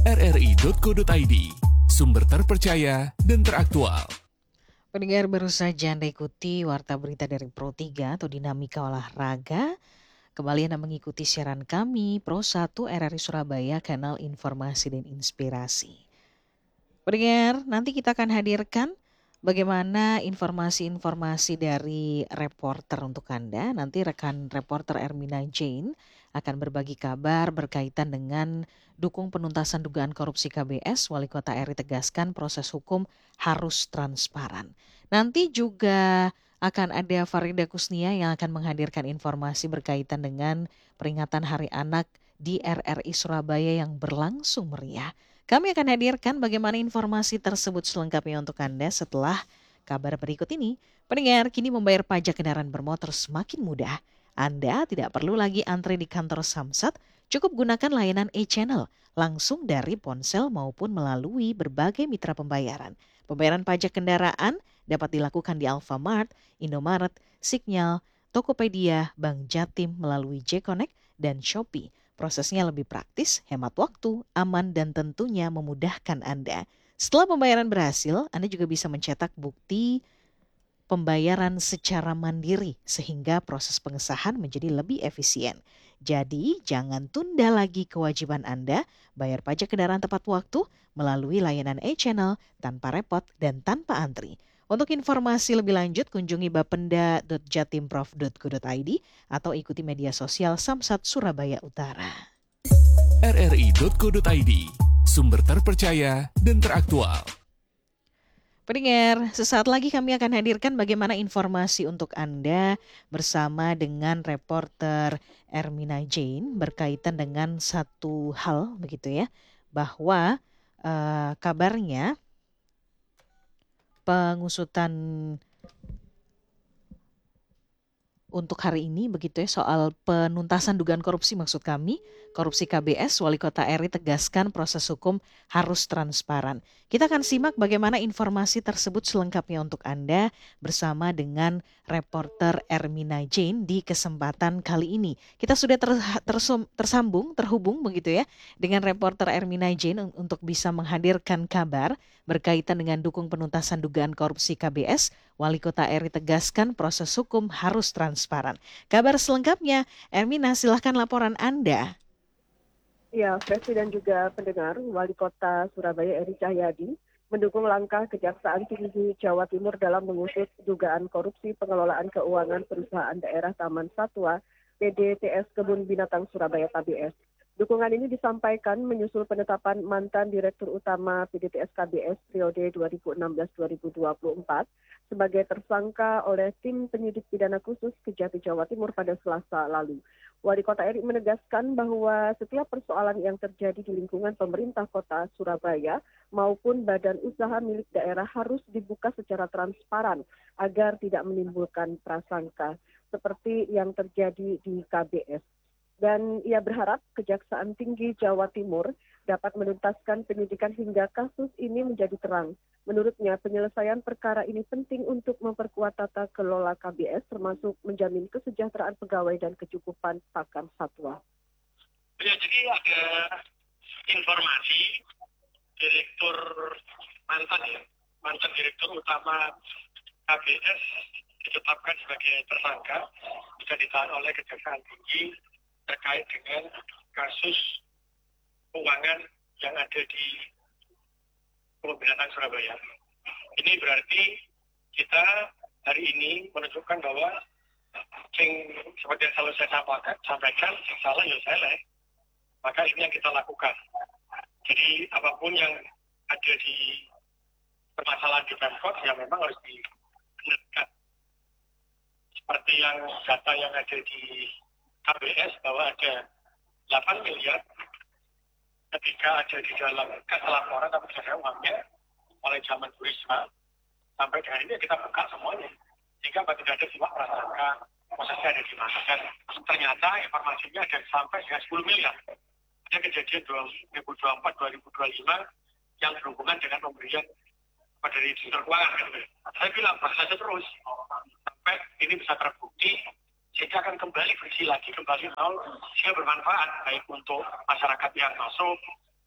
rri.co.id, sumber terpercaya dan teraktual. Pendengar, baru saja Anda ikuti Warta Berita dari Pro3 atau Dinamika Olahraga. Kembali Anda mengikuti siaran kami Pro1 RRI Surabaya, kanal informasi dan inspirasi. Pendengar, nanti kita akan hadirkan bagaimana informasi-informasi dari reporter untuk Anda. Nanti rekan reporter Ermina Jane akan berbagi kabar berkaitan dengan dukung penuntasan dugaan korupsi KBS. Wali Kota RI tegaskan proses hukum harus transparan. Nanti juga akan ada Farida Kusnia yang akan menghadirkan informasi berkaitan dengan peringatan Hari Anak di RRI Surabaya yang berlangsung meriah. Kami akan hadirkan bagaimana informasi tersebut selengkapnya untuk Anda setelah kabar berikut ini. Pendengar, kini membayar pajak kendaraan bermotor semakin mudah. Anda tidak perlu lagi antri di kantor Samsat, cukup gunakan layanan e-channel langsung dari ponsel maupun melalui berbagai mitra pembayaran. Pembayaran pajak kendaraan dapat dilakukan di Alfamart, Indomaret, Signal, Tokopedia, Bank Jatim melalui J-Connect dan Shopee. Prosesnya lebih praktis, hemat waktu, aman, dan tentunya memudahkan Anda. Setelah pembayaran berhasil, Anda juga bisa mencetak bukti pembayaran secara mandiri sehingga proses pengesahan menjadi lebih efisien. Jadi, jangan tunda lagi kewajiban Anda bayar pajak kendaraan tepat waktu melalui layanan e-channel tanpa repot dan tanpa antri. Untuk informasi lebih lanjut, kunjungi bapenda.jatimprov.go.id atau ikuti media sosial Samsat Surabaya Utara. rri.co.id, sumber terpercaya dan teraktual. Pendengar, sesaat lagi kami akan hadirkan bagaimana informasi untuk Anda bersama dengan reporter Ermina Jane berkaitan dengan satu hal begitu ya, bahwa kabarnya pengusutan untuk hari ini begitu ya, soal penuntasan dugaan korupsi maksud kami, korupsi KBS. Wali Kota RI tegaskan proses hukum harus transparan. Kita akan simak bagaimana informasi tersebut selengkapnya untuk Anda bersama dengan reporter Ermina Jane di kesempatan kali ini. Kita sudah terhubung begitu ya dengan reporter Ermina Jane untuk bisa menghadirkan kabar berkaitan dengan dukung penuntasan dugaan korupsi KBS. Wali Kota RI tegaskan proses hukum harus transparan. Kabar selengkapnya, Ermina, silahkan laporan Anda. Ya, Presiden juga pendengar, Wali Kota Surabaya Eri Cahyadi mendukung langkah Kejaksaan Tinggi Jawa Timur dalam mengusut dugaan korupsi pengelolaan keuangan perusahaan daerah Taman Satwa PDTS Kebun Binatang Surabaya KBS. Dukungan ini disampaikan menyusul penetapan mantan Direktur Utama PDTS KBS periode 2016-2024 sebagai tersangka oleh tim penyidik pidana khusus Kejati Jawa Timur pada Selasa lalu. Wali Kota RI menegaskan bahwa setiap persoalan yang terjadi di lingkungan pemerintah kota Surabaya maupun badan usaha milik daerah harus dibuka secara transparan agar tidak menimbulkan prasangka seperti yang terjadi di KBS. Dan ia berharap Kejaksaan Tinggi Jawa Timur dapat menuntaskan penyidikan hingga kasus ini menjadi terang. Menurutnya, penyelesaian perkara ini penting untuk memperkuat tata kelola KBS, termasuk menjamin kesejahteraan pegawai dan kecukupan pakan satwa. Ya, jadi ada informasi mantan Direktur Utama KBS ditetapkan sebagai tersangka, bisa ditahan oleh Kejaksaan Tinggi terkait dengan kasus keuangan yang ada di Kebun Binatang Surabaya. Ini berarti kita hari ini menunjukkan bahwa seperti yang selalu saya sampaikan, yang salah ya salah. Maka ini yang kita lakukan. Jadi apapun yang ada di permasalahan di Pemkot ya memang harus dibenarkan. Seperti yang data yang ada di KBS bahwa ada 8 miliar ketika ada di dalam kas laporan tapi tidak ada uangnya oleh zaman Bu Risma sampai dengan ini kita buka semuanya sehingga tidak ada simak prasangka prosesnya ada di mana dan ternyata informasinya ada sampai dengan 10 miliar. Ada kejadian 2024-2025 yang berhubungan dengan pemberian dari sektor keuangan. Saya bilang proses terus sampai ini bisa terbukti sehingga akan kembali bersih lagi, kembali nol, sehingga bermanfaat baik untuk masyarakat yang masuk,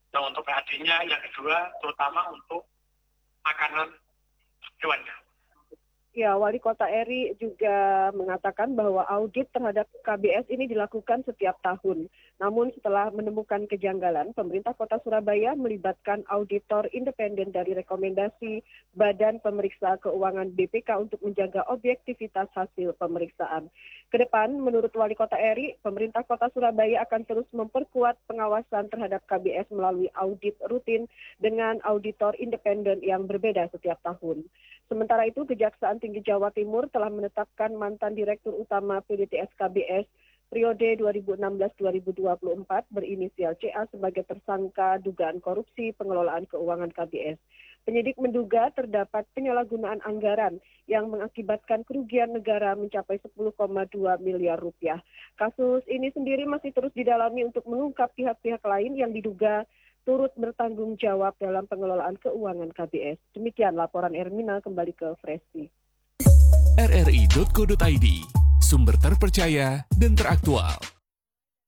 Nah, untuk PAD-nya yang kedua terutama untuk makanan hewannya. Ya, Wali Kota Eri juga mengatakan bahwa audit terhadap KBS ini dilakukan setiap tahun. Namun setelah menemukan kejanggalan, pemerintah Kota Surabaya melibatkan auditor independen dari rekomendasi Badan Pemeriksa Keuangan BPK untuk menjaga objektivitas hasil pemeriksaan. Kedepan, menurut Wali Kota Eri, pemerintah Kota Surabaya akan terus memperkuat pengawasan terhadap KBS melalui audit rutin dengan auditor independen yang berbeda setiap tahun. Sementara itu, Kejaksaan Tinggi Jawa Timur telah menetapkan mantan Direktur Utama PDTS KBS periode 2016-2024 berinisial CA sebagai tersangka dugaan korupsi pengelolaan keuangan KBS. Penyidik menduga terdapat penyalahgunaan anggaran yang mengakibatkan kerugian negara mencapai 10,2 miliar rupiah. Kasus ini sendiri masih terus didalami untuk mengungkap pihak-pihak lain yang diduga turut bertanggung jawab dalam pengelolaan keuangan KBS. Demikian laporan Ermina, kembali ke Fresti. rri.co.id, sumber terpercaya dan teraktual.